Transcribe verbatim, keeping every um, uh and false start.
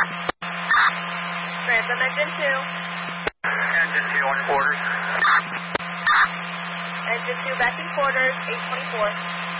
Transom engine two. Engine two on quarters. Engine two back in quarters, eight twenty-four.